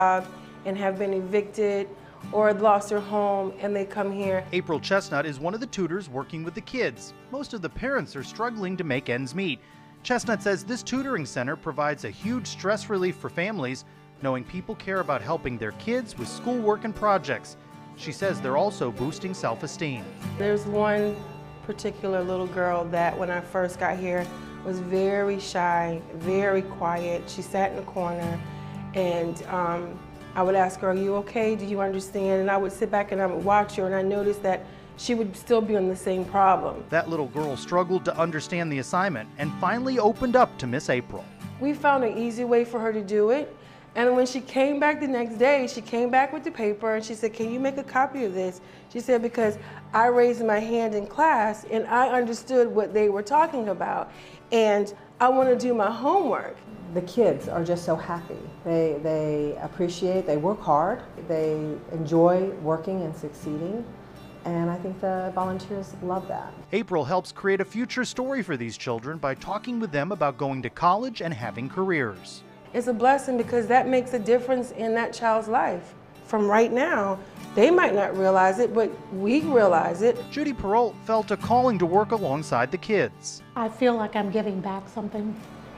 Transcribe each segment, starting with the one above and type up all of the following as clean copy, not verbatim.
job and have been evicted or lost their home, and they come here. April Chestnut is one of the tutors working with the kids. Most of the parents are struggling to make ends meet. Chestnut says this tutoring center provides a huge stress relief for families, knowing people care about helping their kids with schoolwork and projects. She says they're also boosting self-esteem. There's one particular little girl that when I first got here was very shy, very quiet. She sat in the corner, and I would ask her, "Are you okay? Do you understand?" And I would sit back and I would watch her, and I noticed that she would still be on the same problem. That little girl struggled to understand the assignment and finally opened up to Miss April. We found an easy way for her to do it. And when she came back the next day, she came back with the paper and she said, "Can you make a copy of this?" She said, "Because I raised my hand in class and I understood what they were talking about, and I want to do my homework." The kids are just so happy. They appreciate, they work hard, they enjoy working and succeeding, and I think the volunteers love that. April helps create a future story for these children by talking with them about going to college and having careers. It's a blessing because that makes a difference in that child's life. From right now, they might not realize it, but we realize it. Judy Perrault felt a calling to work alongside the kids. I feel like I'm giving back something,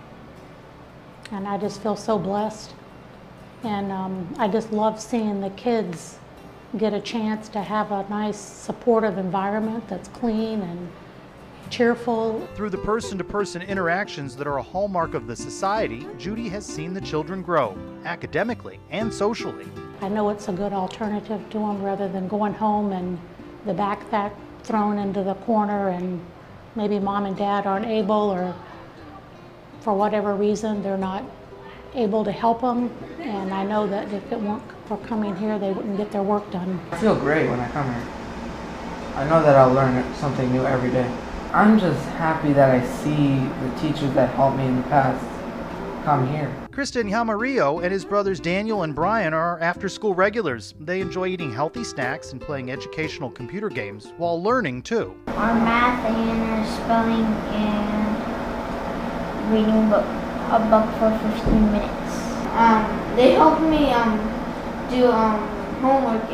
and I just feel so blessed. And I just love seeing the kids get a chance to have a nice, supportive environment that's clean and cheerful. Through the person-to-person interactions that are a hallmark of the society, Judy has seen the children grow, academically and socially. I know it's a good alternative to them rather than going home and the backpack thrown into the corner and maybe mom and dad aren't able, or for whatever reason they're not able to help them. And I know that if it weren't for coming here, they wouldn't get their work done. I feel great when I come here. I know that I'll learn something new every day. I'm just happy that I see the teachers that helped me in the past come here. Kristen Yamarillo and his brothers Daniel and Brian are after-school regulars. They enjoy eating healthy snacks and playing educational computer games while learning too. Our math and our spelling and reading a book for 15 minutes. They help me do homework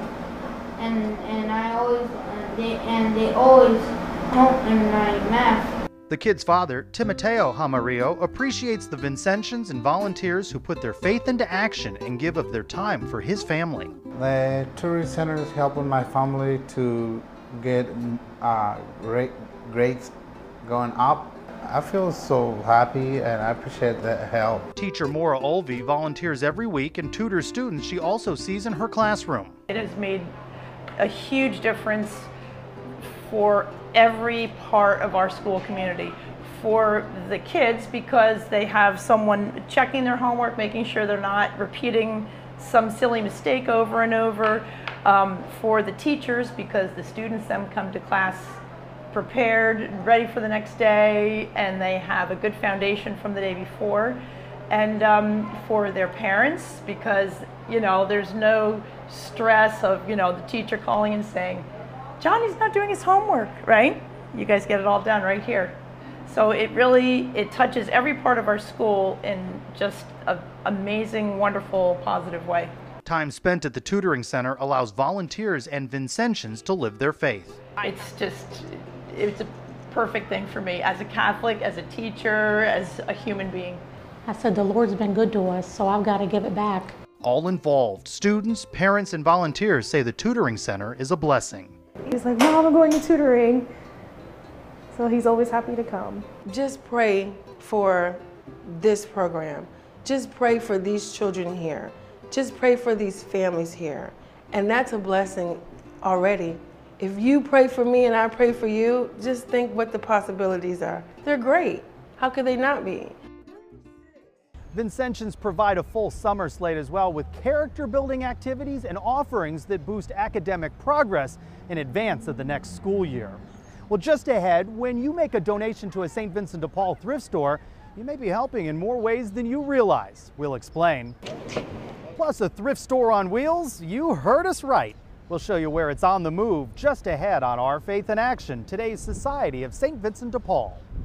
and I always they always help in my math. The kid's father, Timoteo Jamarillo, appreciates the Vincentians and volunteers who put their faith into action and give of their time for his family. The tourism center is helping my family to get grades going up. I feel so happy and I appreciate that help. Teacher Maura Olvey volunteers every week and tutors students she also sees in her classroom. It has made a huge difference for every part of our school community. For the kids, because they have someone checking their homework, making sure they're not repeating some silly mistake over and over. For the teachers, because the students then come to class prepared, ready for the next day, and they have a good foundation from the day before. And for their parents, because there's no stress of the teacher calling and saying, "Johnny's not doing his homework," right? You guys get it all done right here. So it touches every part of our school in just an amazing, wonderful, positive way. Time spent at the tutoring center allows volunteers and Vincentians to live their faith. It's a perfect thing for me as a Catholic, as a teacher, as a human being. I said, the Lord's been good to us, so I've got to give it back. All involved, students, parents, and volunteers say the tutoring center is a blessing. He's like, "Mom, I'm going to tutoring." So he's always happy to come. Just pray for this program. Just pray for these children here. Just pray for these families here. And that's a blessing already. If you pray for me and I pray for you, just think what the possibilities are. They're great. How could they not be? Vincentians provide a full summer slate as well, with character-building activities and offerings that boost academic progress in advance of the next school year. Well, just ahead, when you make a donation to a St. Vincent de Paul thrift store, you may be helping in more ways than you realize. We'll explain. Plus, a thrift store on wheels? You heard us right. We'll show you where it's on the move just ahead on Our Faith in Action, today's Society of St. Vincent de Paul.